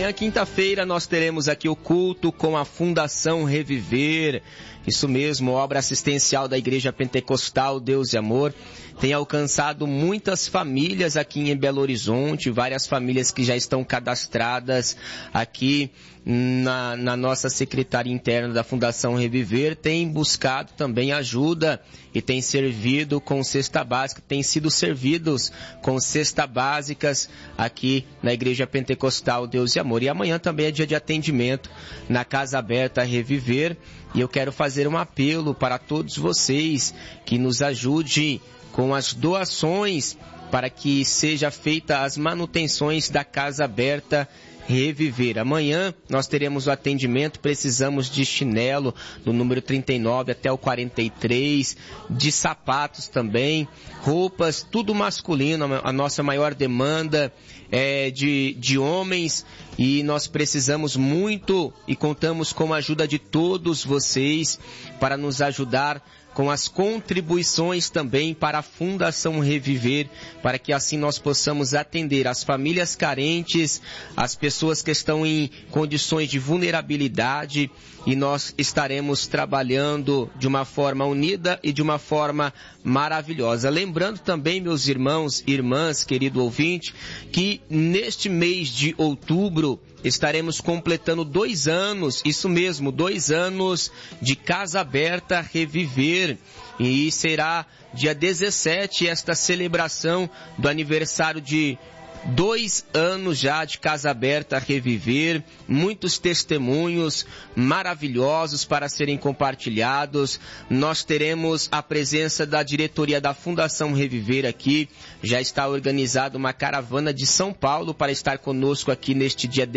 Amanhã, quinta-feira, nós teremos aqui o culto com a Fundação Reviver. Isso mesmo, obra assistencial da Igreja Pentecostal Deus e Amor. Tem alcançado muitas famílias aqui em Belo Horizonte, várias famílias que já estão cadastradas aqui na nossa secretaria interna da Fundação Reviver, tem buscado também ajuda e tem servido com cesta básica, tem sido servidos com cesta básicas aqui na Igreja Pentecostal Deus e Amor. E amanhã também é dia de atendimento na Casa Aberta Reviver, e eu quero fazer um apelo para todos vocês que nos ajudem com as doações para que seja feita as manutenções da Casa Aberta Reviver. Amanhã nós teremos o atendimento, precisamos de chinelo do número 39 até o 43, de sapatos também, roupas, tudo masculino. A nossa maior demanda é de homens, e nós precisamos muito e contamos com a ajuda de todos vocês para nos ajudar com as contribuições também para a Fundação Reviver, para que assim nós possamos atender as famílias carentes, as pessoas que estão em condições de vulnerabilidade, e nós estaremos trabalhando de uma forma unida e de uma forma maravilhosa. Lembrando também, meus irmãos e irmãs, querido ouvinte, que neste mês de outubro estaremos completando 2 anos, isso mesmo, 2 anos de Casa Aberta Reviver. E será dia 17 esta celebração do aniversário de 2 anos já de Casa Aberta Reviver, muitos testemunhos maravilhosos para serem compartilhados. Nós teremos a presença da diretoria da Fundação Reviver aqui. Já está organizada uma caravana de São Paulo para estar conosco aqui neste dia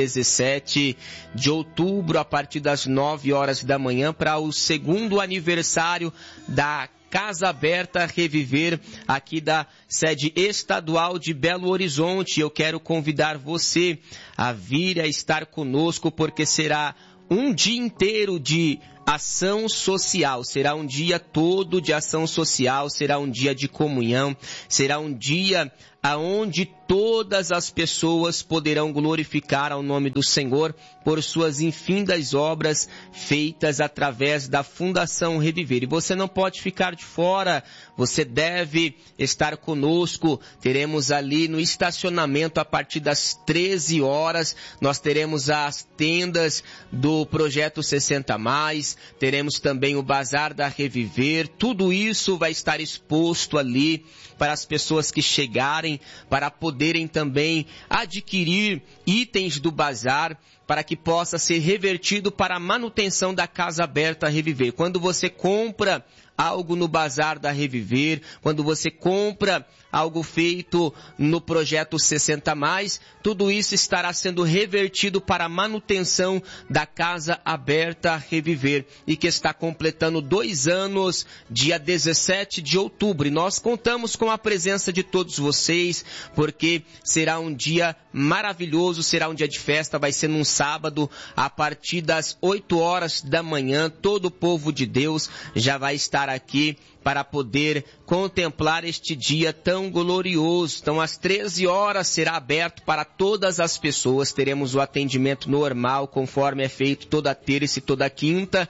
17 de outubro, a partir das 9 horas da manhã, para o 2º aniversário da Casa Aberta Reviver, aqui da sede estadual de Belo Horizonte. Eu quero convidar você a vir a estar conosco, porque será um dia inteiro de ação social, será um dia todo de ação social, será um dia de comunhão, será um dia aonde todas as pessoas poderão glorificar ao nome do Senhor por suas infindas obras feitas através da Fundação Reviver. E você não pode ficar de fora, você deve estar conosco. Teremos ali no estacionamento, a partir das 13 horas, nós teremos as tendas do Projeto 60+, teremos também o Bazar da Reviver. Tudo isso vai estar exposto ali para as pessoas que chegarem, para poderem também adquirir itens do bazar, para que possa ser revertido para a manutenção da Casa Aberta Reviver. Quando você compra algo no Bazar da Reviver, quando você compra algo feito no Projeto 60+, tudo isso estará sendo revertido para a manutenção da Casa Aberta Reviver, e que está completando 2 anos, dia 17 de outubro. E nós contamos com a presença de todos vocês, porque será um dia maravilhoso, será um dia de festa, vai ser num sábado, a partir das 8 horas da manhã, todo o povo de Deus já vai estar aqui para poder contemplar este dia tão glorioso. Então, às 13 horas será aberto para todas as pessoas. Teremos o atendimento normal, conforme é feito toda terça e toda quinta.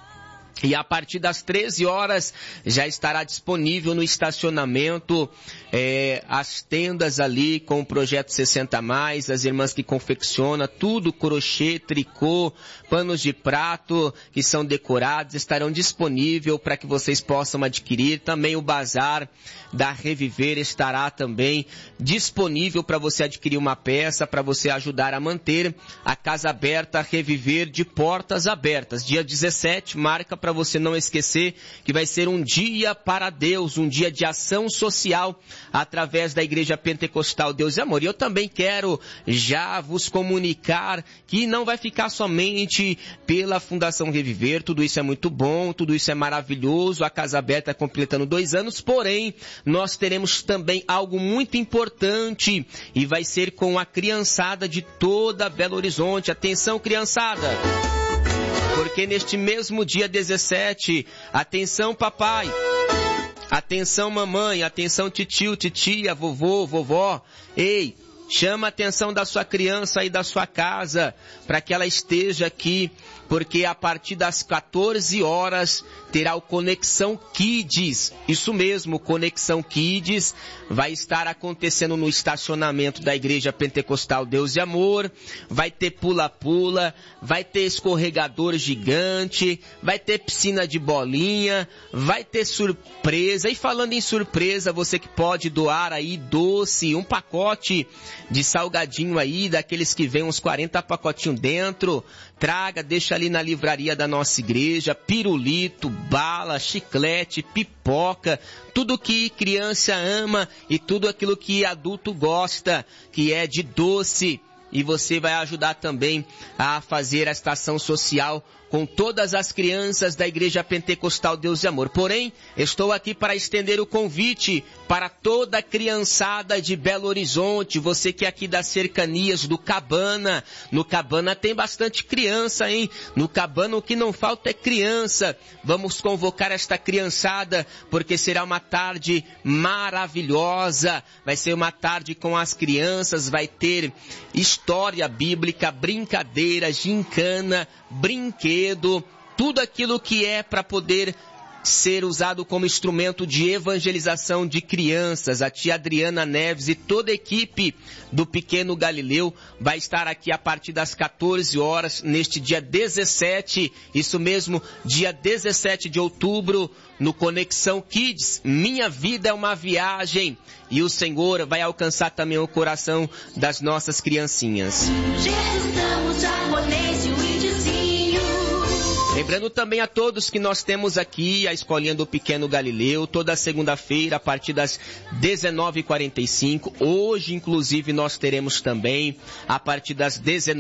E a partir das 13 horas já estará disponível no estacionamento as tendas ali com o Projeto 60+, as irmãs que confeccionam tudo, crochê, tricô, panos de prato que são decorados, estarão disponíveis para que vocês possam adquirir. Também o Bazar da Reviver estará também disponível para você adquirir uma peça, para você ajudar a manter a Casa Aberta Reviver de portas abertas. Dia 17, marca para você não esquecer que vai ser um dia para Deus, um dia de ação social através da Igreja Pentecostal Deus e Amor. E eu também quero já vos comunicar que não vai ficar somente pela Fundação Reviver. Tudo isso é muito bom, tudo isso é maravilhoso. A Casa Aberta completando 2 anos, porém nós teremos também algo muito importante, e vai ser com a criançada de toda Belo Horizonte. Atenção, criançada! Porque neste mesmo dia 17, atenção papai, atenção mamãe, atenção titio, titia, vovô, vovó, ei, Chama a atenção da sua criança e da sua casa, para que ela esteja aqui, porque a partir das 14 horas terá o Conexão Kids. Isso mesmo, Conexão Kids vai estar acontecendo no estacionamento da Igreja Pentecostal Deus e Amor. Vai ter pula-pula, vai ter escorregador gigante, vai ter piscina de bolinha, vai ter surpresa. E falando em surpresa, você que pode doar aí doce, um pacote de salgadinho aí, daqueles que vem uns 40 pacotinhos dentro, traga, deixa ali na livraria da nossa igreja, pirulito, bala, chiclete, pipoca, tudo que criança ama e tudo aquilo que adulto gosta, que é de doce. E você vai ajudar também a fazer esta ação social com todas as crianças da Igreja Pentecostal Deus e Amor. Porém, estou aqui para estender o convite para toda a criançada de Belo Horizonte, você que é aqui das cercanias do Cabana. No Cabana tem bastante criança, hein? No Cabana o que não falta é criança. Vamos convocar esta criançada, porque será uma tarde maravilhosa. Vai ser uma tarde com as crianças, vai ter história bíblica, brincadeira, gincana, brinquedo, tudo aquilo que é para poder ser usado como instrumento de evangelização de crianças. A tia Adriana Neves e toda a equipe do Pequeno Galileu vai estar aqui a partir das 14 horas, neste dia 17, isso mesmo, dia 17 de outubro, no Conexão Kids. Minha vida é uma viagem. E o Senhor vai alcançar também o coração das nossas criancinhas. Jesus, damos japonês, o índiozinho. Lembrando também a todos que nós temos aqui a Escolinha do Pequeno Galileu, toda segunda-feira, a partir das 19h45. Hoje, inclusive, nós teremos também, a partir das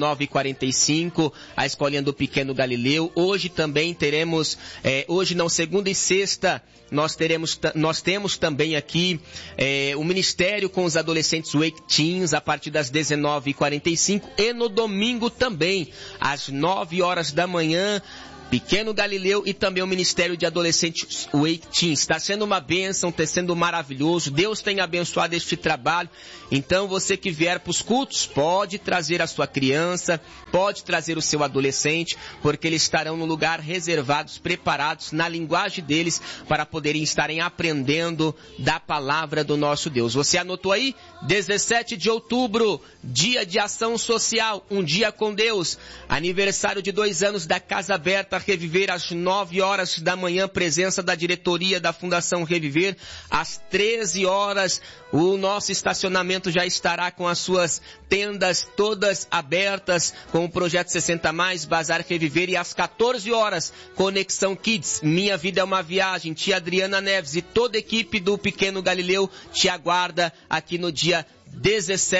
19h45, a Escolinha do Pequeno Galileu. Hoje também teremos, segunda e sexta, nós temos também aqui o Ministério com os Adolescentes Wake Teens, a partir das 19h45. E no domingo também, às 9 horas da manhã, Pequeno Galileu e também o Ministério de Adolescentes Wake Teens. Está sendo uma bênção, está sendo maravilhoso. Deus tem abençoado este trabalho. Então você que vier para os cultos, pode trazer a sua criança, pode trazer o seu adolescente, porque eles estarão no lugar reservados, preparados na linguagem deles, para poderem estarem aprendendo da palavra do nosso Deus. Você anotou aí? 17 de outubro, dia de ação social, um dia com Deus. Aniversário de 2 anos da Casa Aberta Reviver, às 9 horas da manhã, presença da diretoria da Fundação Reviver. Às 13 horas, o nosso estacionamento já estará com as suas tendas todas abertas, com o Projeto 60+, Bazar Reviver. E às 14 horas, Conexão Kids, Minha Vida é uma Viagem. Tia Adriana Neves e toda a equipe do Pequeno Galileu te aguarda aqui no dia 17